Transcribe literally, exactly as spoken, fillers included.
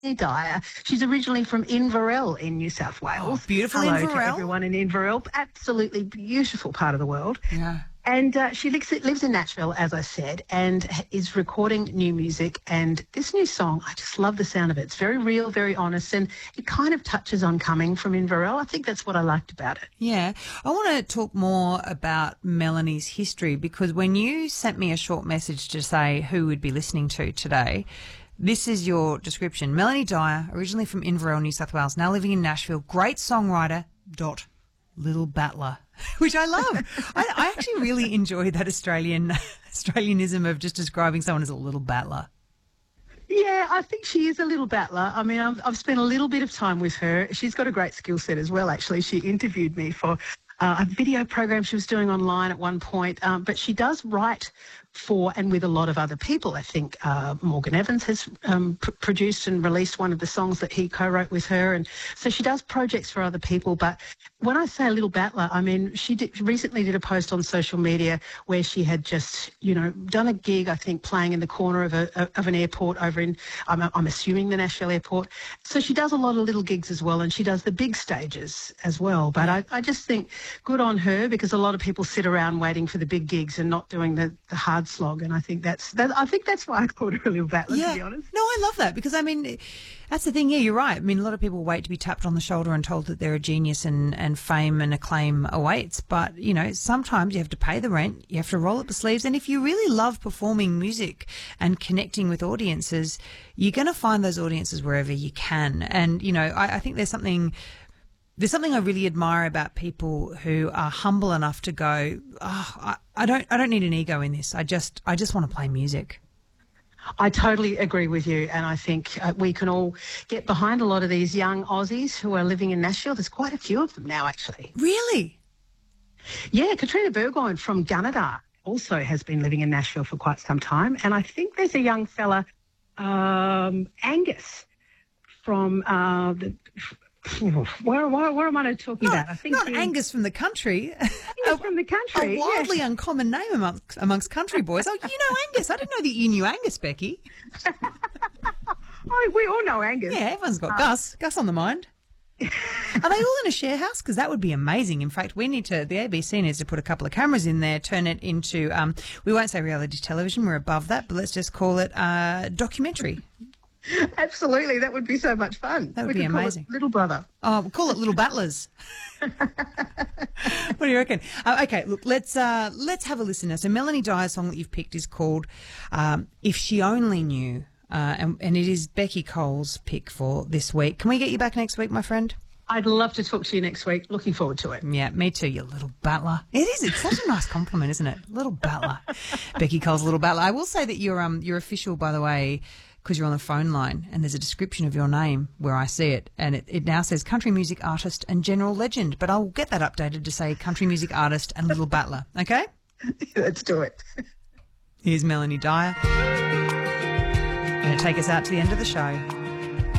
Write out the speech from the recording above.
Dyer. She's originally from Inverell in New South Wales. Oh, beautiful Hello Inverell. to everyone in Inverell. Absolutely beautiful part of the world. Yeah. And uh, she lives, lives in Nashville, as I said, and is recording new music. And this new song, I just love the sound of it. It's very real, very honest, and it kind of touches on coming from Inverell. I think that's what I liked about it. Yeah. I want to talk more about Melanie's history, because when you sent me a short message to say who we'd be listening to today, this is your description. Melanie Dyer, originally from Inverell, New South Wales, now living in Nashville, great songwriter, dot, little battler, which I love. I, I actually really enjoy that Australian Australianism of just describing someone as a little battler. Yeah, I think she is a little battler. I mean, I've, I've spent a little bit of time with her. She's got a great skill set as well, actually. She interviewed me for uh, a video program she was doing online at one point, um, but she does write for and with a lot of other people. I think uh, Morgan Evans has um, pr- produced and released one of the songs that he co-wrote with her, and so she does projects for other people. But when I say a little battler, I mean she did, recently did a post on social media where she had just, you know, done a gig, I think, playing in the corner of a of an airport over in, I'm, I'm assuming the Nashville airport. So she does a lot of little gigs as well, and she does the big stages as well. But I, I just think good on her, because a lot of people sit around waiting for the big gigs and not doing the, the hard slog, and I think that's that. I think that's why I called her a little battler, yeah. to be honest. No, I love that, because I mean, that's the thing. Yeah, you're right. I mean, a lot of people wait to be tapped on the shoulder and told that they're a genius and and fame and acclaim awaits. But you know, sometimes you have to pay the rent. You have to roll up the sleeves, and if you really love performing music and connecting with audiences, you're going to find those audiences wherever you can. And you know, I, I think there's something. There's something I really admire about people who are humble enough to go, oh, I, I don't, I don't need an ego in this. I just, I just want to play music. I totally agree with you, and I think uh, we can all get behind a lot of these young Aussies who are living in Nashville. There's quite a few of them now, actually. Really? Yeah, Katrina Burgoyne from Gunnedah also has been living in Nashville for quite some time, and I think there's a young fella, um, Angus, from uh, the. Where, where, where am I talking not, about? I think not he, Angus from the country. Angus from the country. A wildly yeah. uncommon name amongst, amongst country boys. Oh, you know Angus. I didn't know that you knew Angus, Becky. Oh, we all know Angus. Yeah, everyone's got uh, Gus. Gus on the mind. Are they all in a share house? Because that would be amazing. In fact, we need to, the A B C needs to put a couple of cameras in there, turn it into, um, we won't say reality television, we're above that, but let's just call it uh, documentary. Absolutely, that would be so much fun. That would we be could amazing. Call it Little Brother. Oh, we'll call it Little Battlers. What do you reckon? Uh, okay, look, let's uh, let's have a listen now. So Melanie Dyer's song that you've picked is called um, "If She Only Knew," uh, and, and it is Becky Cole's pick for this week. Can we get you back next week, my friend? I'd love to talk to you next week. Looking forward to it. Yeah, me too, you little battler. It is. It's such a nice compliment, isn't it? Little battler. Becky Cole's little battler. I will say that you're um you're official, by the way, because you're on the phone line, and there's a description of your name where I see it, and it, it now says country music artist and general legend, but I'll get that updated to say country music artist and little battler, okay? Let's do it. Here's Melanie Dyer. Going to take us out to the end of the show.